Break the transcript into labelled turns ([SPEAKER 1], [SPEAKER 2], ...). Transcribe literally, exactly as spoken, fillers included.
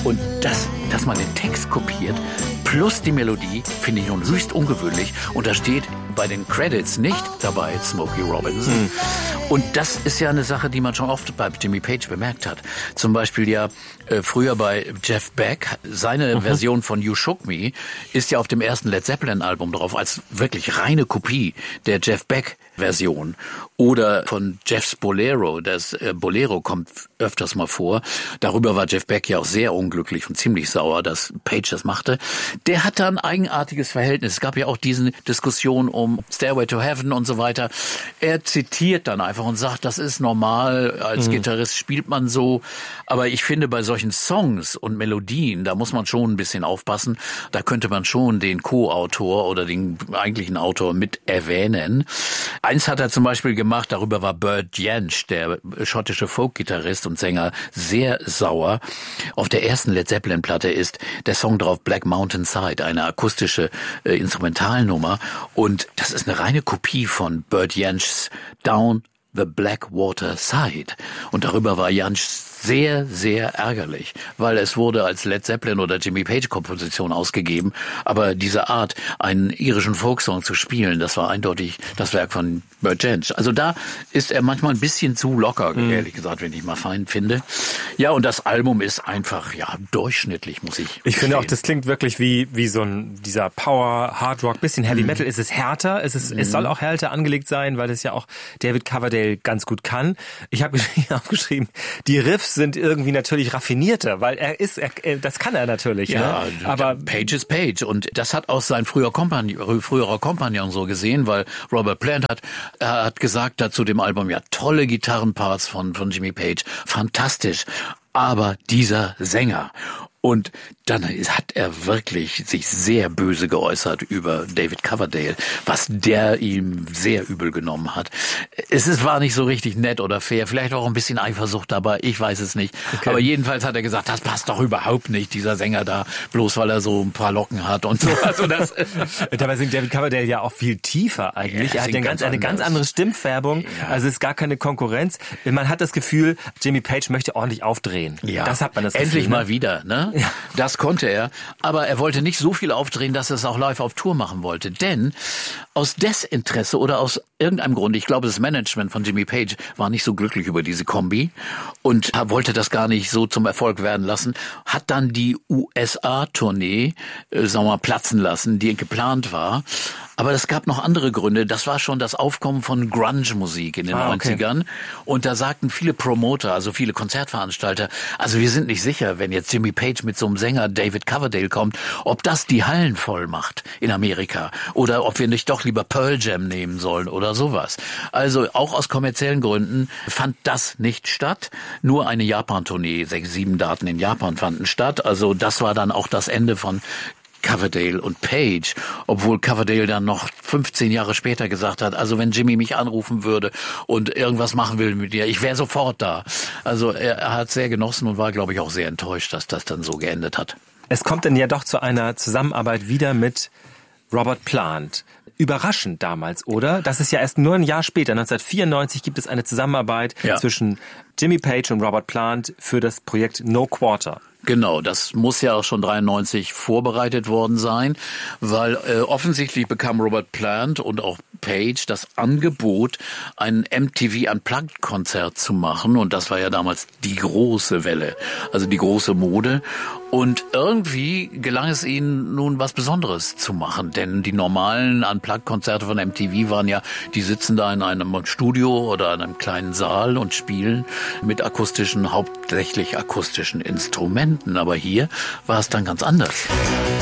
[SPEAKER 1] Und das, dass man den Text kopiert, plus die Melodie, finde ich nun höchst ungewöhnlich. Und da steht bei den Credits nicht dabei Smokey Robinson. Mhm. Und das ist ja eine Sache, die man schon oft bei Jimmy Page bemerkt hat. Zum Beispiel ja äh, früher bei Jeff Beck. Seine mhm. Version von You Shook Me ist ja auf dem ersten Led Zeppelin-Album drauf, als wirklich reine Kopie der Jeff Beck-Version. Oder von Jeffs Bolero. Das äh, Bolero kommt öfters mal vor. Darüber war Jeff Beck ja auch sehr unglücklich und ziemlich sauer, dass Page das machte. Der hatte ein eigenartiges Verhältnis. Es gab ja auch diese Diskussion um Stairway to Heaven und so weiter. Er zitiert dann einfach und sagt, das ist normal, als mhm. Gitarrist spielt man so. Aber ich finde, bei solchen Songs und Melodien, da muss man schon ein bisschen aufpassen. Da könnte man schon den Co-Autor oder den eigentlichen Autor mit erwähnen. Eins hat er zum Beispiel gemacht, darüber war Bert Jansch, der schottische Folk-Gitarrist und Sänger, sehr sauer. Auf der ersten Led Zeppelin-Platte ist der Song drauf Black Mountain Side, eine akustische äh, Instrumentalnummer. Und das ist eine reine Kopie von Bert Janschs Down the Blackwater Side. Und darüber war Jansch sehr, sehr ärgerlich, weil es wurde als Led Zeppelin oder Jimmy Page Komposition ausgegeben, aber diese Art, einen irischen Folksong zu spielen, das war eindeutig das Werk von Bert Jansch. Also da ist er manchmal ein bisschen zu locker, mhm. ehrlich gesagt, wenn ich mal fein finde. Ja, und das Album ist einfach, ja, durchschnittlich, muss ich
[SPEAKER 2] Ich gestehen. finde auch, das klingt wirklich wie, wie so ein, dieser Power, Hard Rock, bisschen Heavy mhm. Metal. Es ist härter, es ist, mhm. es soll auch härter angelegt sein, weil das ja auch David Coverdale ganz gut kann. Ich habe aufgeschrieben, die Riffs sind irgendwie natürlich raffinierter, weil er ist, er, das kann er natürlich.
[SPEAKER 1] Ja,
[SPEAKER 2] ne? Aber
[SPEAKER 1] Page ist Page und das hat auch sein früher Kompagnon, früherer Kompagnon so gesehen, weil Robert Plant hat, er hat gesagt dazu dem Album, ja, tolle Gitarrenparts von, von Jimmy Page, fantastisch, aber dieser Sänger. Und dann hat er wirklich sich sehr böse geäußert über David Coverdale, was der ihm sehr übel genommen hat. Es ist, war nicht so richtig nett oder fair, vielleicht auch ein bisschen Eifersucht dabei, ich weiß es nicht. Okay. Aber jedenfalls hat er gesagt, das passt doch überhaupt nicht, dieser Sänger da, bloß weil er so ein paar Locken hat und so. Also das
[SPEAKER 2] Dabei singt David Coverdale ja auch viel tiefer eigentlich. Ja, er hat eine ganz, eine ganz andere Stimmfärbung, ja. Also es ist gar keine Konkurrenz. Man hat das Gefühl, Jimmy Page möchte ordentlich aufdrehen.
[SPEAKER 1] Ja.
[SPEAKER 2] Das hat man das Gefühl.
[SPEAKER 1] Endlich
[SPEAKER 2] ne?
[SPEAKER 1] mal wieder, ne? Ja. Das konnte er, aber er wollte nicht so viel aufdrehen, dass er es auch live auf Tour machen wollte. Denn aus Desinteresse oder aus irgendeinem Grund, ich glaube, das Management von Jimmy Page war nicht so glücklich über diese Kombi und wollte das gar nicht so zum Erfolg werden lassen, hat dann die U S A-Tournee, äh, sagen wir mal, platzen lassen, die geplant war. Aber es gab noch andere Gründe. Das war schon das Aufkommen von Grunge-Musik in den ah, okay. neunzigern. Und da sagten viele Promoter, also viele Konzertveranstalter, also wir sind nicht sicher, wenn jetzt Jimmy Page mit so einem Sänger David Coverdale kommt, ob das die Hallen voll macht in Amerika. Oder ob wir nicht doch lieber Pearl Jam nehmen sollen oder sowas. Also auch aus kommerziellen Gründen fand das nicht statt. Nur eine Japan-Tournee, sechs, sieben Daten in Japan fanden statt. Also das war dann auch das Ende von Coverdale und Page, obwohl Coverdale dann noch fünfzehn Jahre später gesagt hat, also wenn Jimmy mich anrufen würde und irgendwas machen will mit dir, ich wäre sofort da. Also er, er hat sehr genossen und war, glaube ich, auch sehr enttäuscht, dass das dann so geendet hat.
[SPEAKER 2] Es kommt dann ja doch zu einer Zusammenarbeit wieder mit Robert Plant. Überraschend damals, oder? Das ist ja erst nur ein Jahr später, neunzehnhundertvierundneunzig, gibt es eine Zusammenarbeit ja. zwischen Jimmy Page und Robert Plant für das Projekt No Quarter.
[SPEAKER 1] Genau, das muss ja auch schon dreiundneunzig vorbereitet worden sein, weil äh, offensichtlich bekam Robert Plant und auch Page das Angebot, ein M T V Unplugged-Konzert zu machen. Und das war ja damals die große Welle, also die große Mode. Und irgendwie gelang es ihnen nun was Besonderes zu machen, denn die normalen Unplugged-Konzerte von M T V waren ja, die sitzen da in einem Studio oder in einem kleinen Saal und spielen mit akustischen, hauptsächlich akustischen Instrumenten. Aber hier war es dann ganz anders.